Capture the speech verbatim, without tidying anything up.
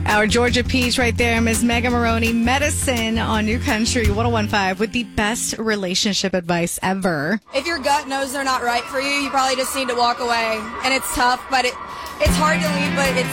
Our Georgia Peach right there, Miss Mega Maroney, Medicine on New Country one oh one point five with the best relationship advice ever. If your gut knows they're not right for you, you probably just need to walk away. And it's tough, but it it's hard to leave, but it's